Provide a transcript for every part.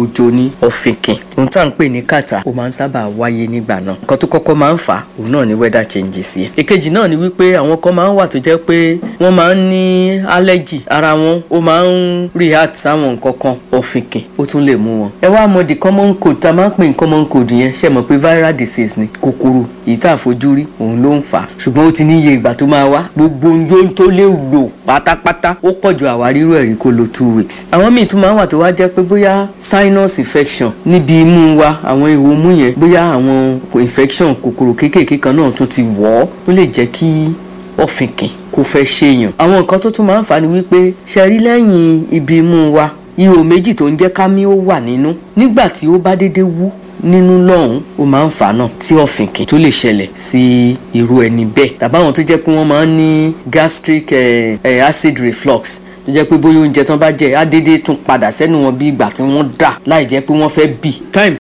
òjò ní ọ̀fìnkìn. Ohun tá à ń pè ní kàtà ó máa ń sábà wáyé nígbà náà. Nǹkan tó kọ́kọ́ máa ń fà á òun náà ni weather changes yẹn. Èkejì náà ni wípé àwọn kan máa ń wà tó jẹ́ pé wọ́n máa ń ní allergy, ara wọn ó máa ń react sáwọn nǹkan kan, ọ̀fìnkìn ó tún lè mú wọn. Ẹ wá mọ̀ the common cold tá a máa ń pè ní common cold yẹn, ṣe mọ̀ pé viral disease ni, kòkòrò èyí tá a fojú rí òun ló ń fà á. Ṣùgbọ́n ó ti ní iye ìgbà tó máa wá, gbogbo ohun tó lè lò pátápátá ó pọ̀ ju àwárí rẹ̀ rí kó lo 2 weeks. Àwọn míì tún máa ń wà tó wá jẹ́ pé bóyá sinus infection níbi imú wa, àwọn ihò imú yẹn, bóyá àwọn infection kòkòrò kéékèèké kan náà tún ti wọ̀ ọ́, ó lè jẹ́ kí ọ̀fìnkìn kó fẹ́ ṣèyàn. Àwọn nǹkan tó tún máa ń fà ní wípé ṣe rí lẹ́yìn ibi imú wa ihò méjì tó ń jẹ́ kámí ó wà nínú, nígbà tí ó bá dédé wú nínú lọ́hùn ó máa ń fà náà tí ọ̀fìnkìn tó lè ṣẹlẹ̀ sí irú ẹni bẹ́ẹ̀. Tàbí àwọn tó jẹ́ pé wọ́n máa ń ní gastric acid reflux tó jẹ́ pé bóyá oúnjẹ tán bá jẹ á dédé tún padà sẹ́nu wọn bí ìgbà tí wọ́n dà láì jẹ́ pé wọ́n fẹ́ bì. Time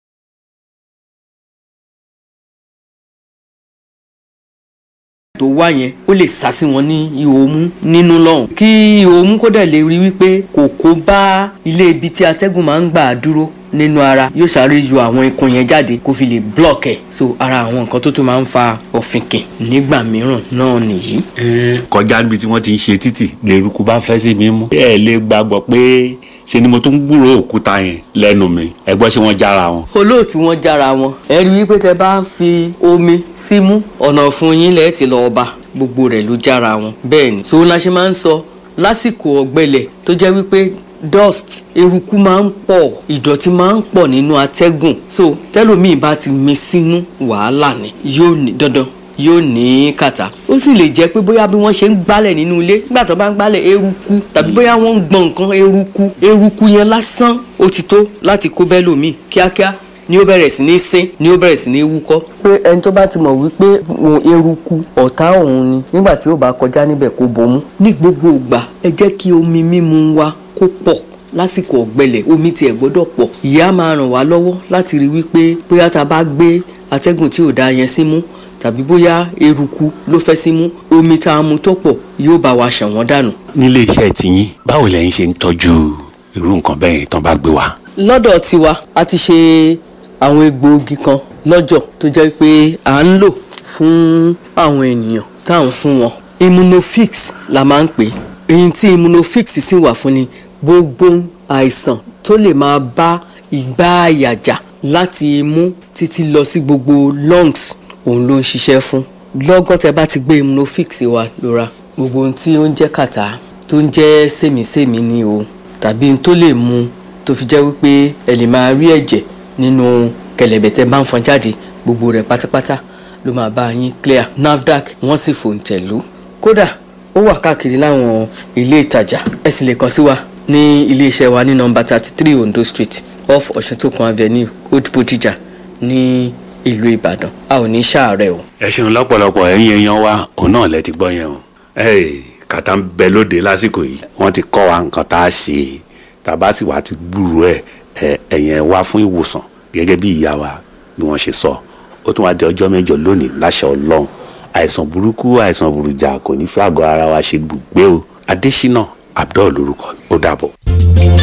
tó wá yẹn ó lè sá sí wọn ní ihò imú nínú lọ́hùn. Kí ihò imú kó dẹ̀ lè rí wípé kò kó bá ilé ibi tí atẹ́gùn máa ń gbà dúró nínú ara, yóò sáré yọ àwọn ikùn yẹn jáde kó fi lè block ẹ̀. So ara àwọn nǹkan tó tún máa ń fa ọ̀fìnkìn nígbà mìíràn náà nìyí. Kọjá níbi tí wọ́n ti ń ṣe títì lèrúkú bá fẹ́ sí mi mú. ẹ lè gbàgbọ́ pé ṣe ni mo tún gbúròó òkúta yẹn lẹ́nu mi. ẹ gbọ́ ṣé wọ́n jára wọn. Olóòtú wọn jára wọn. Ẹ rí wípé tẹ bá fi omi símú ọ̀nà fún yín lẹ́ẹ̀ tí lọ́ọ́ bá gbogbo rẹ̀ ló jára wọn. Bẹ́ẹ̀ ni so la ṣe máa ń sọ lásìkò ọ̀gbẹlẹ̀ tó jẹ́ wípé dust eruku máa ń pọ̀, ìdọ̀tí máa ń pọ̀ nínú atẹ́gùn. So tẹ́lòmíì bá ti mí sínú wàhálà ni, yóò ní dandan yóò ní kàtà. Ó sì lè jẹ́ pé bóyá bí wọ́n ṣe ń gbálẹ̀ nínú ilé, nígbà tó bá ń gbálẹ̀ eruku, tàbí bóyá wọ́n ń gbọ̀n nǹkan eruku yẹn lásán ó ti tó láti kó bẹ́lòmíì kíákíá ni ó bẹ̀rẹ̀ sí ní sín, ni ó bẹ̀rẹ̀ sí ní wúkọ́. Pé ẹni tó bá ti mọ̀ wípé eruku ọ̀tá òun ni, nígbà tí ó bá kọjá níbẹ̀ kó bomú. Ní gbogbo ìgbà ẹ jẹ́ kí omi mímu wa kó pọ̀. Lásìkò ọ̀gbẹlẹ̀ omi tiẹ̀ gbọ́dọ̀ pọ̀. Ìyá máa ràn wá lọ́wọ́ láti rí wípé bóyá tá a bá gbé atẹ́gùn tí ò dáa yẹn símú, tàbí bóyá eruku ló fẹ́ símú, omi tá a mu tó pọ̀ yóò bá wa ṣàn wọ́n dànù. Nílé iṣẹ́ tiyín báwo lẹ́yìn ṣe ń tọ́jú irú nǹkan bẹ́ẹ̀ tán bá gbé wá? Lọ́dọ̀ tiwa a ti ṣe àwọn egbòogi kan lọ́jọ̀ tó jẹ́ pé à ń lò fún àwọn ènìyàn tá à ń fún wọn. Immunofix la máa ń pè é. Èyí tí Immunofix sì wà fún ni gbogbo àìsàn tó lè máa bá ìgbà àyàjà láti imú títí lọ sí gbogbo lungs òun ló ń ṣiṣẹ́ fún. Lọ́gán tẹ bá ti gbé Immunofix wa lóra, gbogbo ohun tí ó ń jẹ́ kàtà, tó ń jẹ́ sèmísèmí ni o, tàbí ohun tó lè mú tó fi jẹ́ wípé ẹ lè máa rí ẹ̀jẹ̀ nínú kẹ̀lẹ̀bẹ̀ tẹ bá ń fọn jáde, gbogbo rẹ̀ pátápátá ló máa bá yín clear. NAFDAC wọ́n sì fòǹtẹ̀lú. Kódà ó wà káàkiri láwọn ilé ìtajà. Ẹ sì lè kàn sí wa ní ilé-iṣẹ́ wa ní nọ́mbà 33 Ondo Street off Ọ̀ṣuntòkun Avenue, Old Bodija ní ìlú Ìbàdàn. A ò ní ṣàárẹ̀ o. Ẹ ṣeun lọ́pọ̀lọpọ̀ ẹ̀yin èèyàn wa òun náà lẹ ti gbọ́ yẹn o. Kàtà ń bẹ lóde lásìkò yìí, wọ́n ti kọ́ wa nǹkan tá a ṣe, tàbá sì wá ti gbúrú ẹ̀yẹn wá fún ìwòsàn gẹ́gẹ́ bí ìyá wa bí wọ́n ṣe sọ. Ó tún wá di ọjọ́ mẹ́jọ lónìí láṣẹ Ọlọ́run. Àìsàn burúkú àìsàn burújà kò ní fẹ́ àgọ́ ara wa ṣe gbùgbé o. Adésínà Abdul lórúkọ. Ó dàbọ̀.